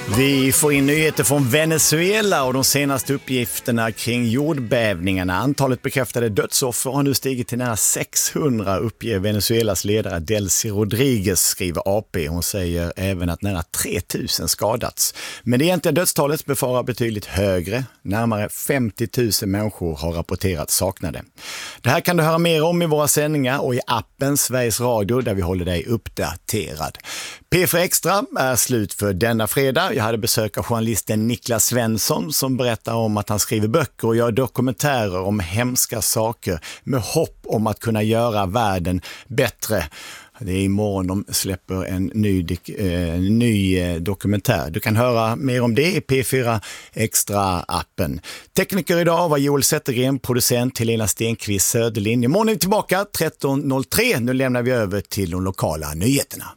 Vi får in nyheter från Venezuela och de senaste uppgifterna kring jordbävningarna. Antalet bekräftade dödsoffer har nu stigit till nära 600, uppger Venezuelas ledare Delcy Rodriguez, skriver AP. Hon säger även att nära 3000 skadats. Men det egentliga dödstalet befarar betydligt högre. Närmare 50 000 människor har rapporterat saknade. Det här kan du höra mer om i våra sändningar och i appen Sveriges Radio där vi håller dig uppdaterad. P4 Extra är slut för denna fredag. Jag hade besök av journalisten Niklas Svensson som berättar om att han skriver böcker och gör dokumentärer om hemska saker med hopp om att kunna göra världen bättre. Det är imorgon de släpper en ny dokumentär. Du kan höra mer om det i P4 Extra-appen. Tekniker idag var Joel Zettergren, producent Helena Stenqvist Söderlind. Imorgon är vi tillbaka 13.03. Nu lämnar vi över till de lokala nyheterna.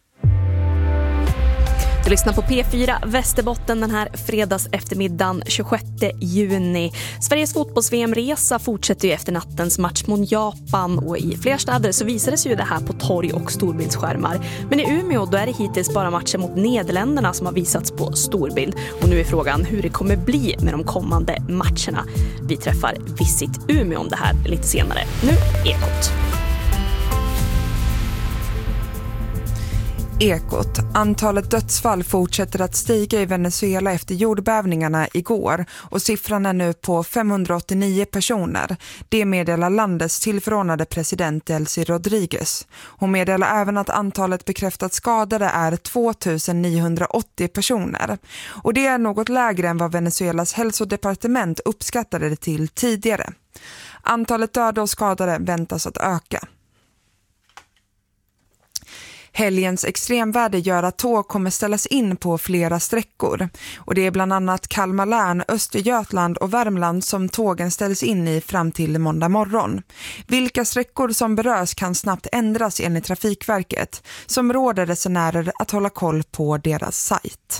Du lyssnar på P4 Västerbotten den här fredags eftermiddagen 26 juni. Sveriges fotbolls-VM-resa fortsätter ju efter nattens match mot Japan och i fler städer så visades ju det här på torg- och storbildsskärmar. Men i Umeå då är det hittills bara matchen mot Nederländerna som har visats på storbild. Och nu är frågan hur det kommer bli med de kommande matcherna. Vi träffar Visit Umeå om det här lite senare. Nu Ekot. Ekot. Antalet dödsfall fortsätter att stiga i Venezuela efter jordbävningarna igår och siffran är nu på 589 personer. Det meddelar landets tillförordnade president Delcy Rodriguez. Hon meddelar även att antalet bekräftat skadade är 2980 personer. Och det är något lägre än vad Venezuelas hälsodepartement uppskattade det till tidigare. Antalet döda och skadade väntas att öka. Helgens extremväder gör att tåg kommer ställas in på flera sträckor. Och det är bland annat Kalmar län, Östergötland och Värmland som tågen ställs in i fram till måndag morgon. Vilka sträckor som berörs kan snabbt ändras enligt Trafikverket som råder resenärer att hålla koll på deras sajt.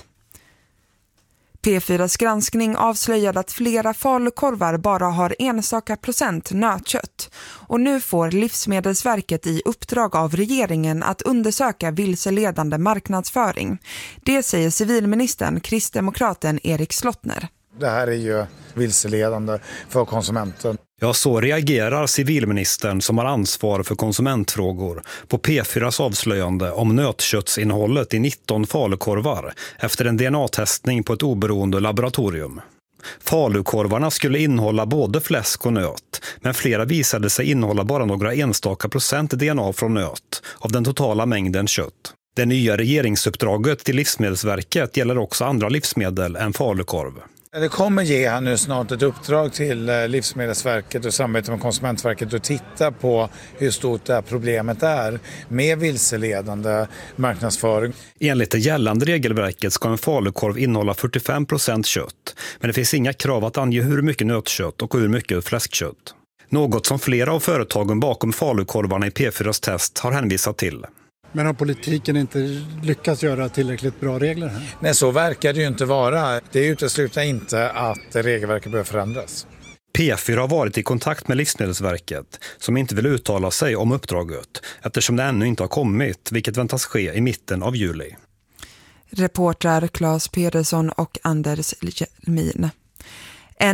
P4s granskning avslöjade att flera falukorvar bara har enstaka procent nötkött. Och nu får Livsmedelsverket i uppdrag av regeringen att undersöka vilseledande marknadsföring. Det säger civilministern, kristdemokraten Erik Slottner. Det här är ju vilseledande för konsumenten. Ja, så reagerar civilministern som har ansvar för konsumentfrågor på P4s avslöjande om nötköttsinnehållet i 19 falukorvar efter en DNA-testning på ett oberoende laboratorium. Falukorvarna skulle innehålla både fläsk och nöt, men flera visade sig innehålla bara några enstaka procent DNA från nöt av den totala mängden kött. Det nya regeringsuppdraget till Livsmedelsverket gäller också andra livsmedel än falukorv. Det kommer ge här nu snart ett uppdrag till Livsmedelsverket och samarbete med Konsumentverket att titta på hur stort det här problemet är med vilseledande marknadsföring. Enligt det gällande regelverket ska en falukorv innehålla 45% kött, men det finns inga krav att ange hur mycket nötkött och hur mycket fläskkött. Något som flera av företagen bakom falukorvarna i P4s test har hänvisat till. Men har politiken inte lyckats göra tillräckligt bra regler här? Nej, så verkar det ju inte vara. Det utesluter inte att regelverket behöver förändras. P4 har varit i kontakt med Livsmedelsverket som inte vill uttala sig om uppdraget eftersom det ännu inte har kommit, vilket väntas ske i mitten av juli. Reportrar Claes Pedersson och Anders Jelmin.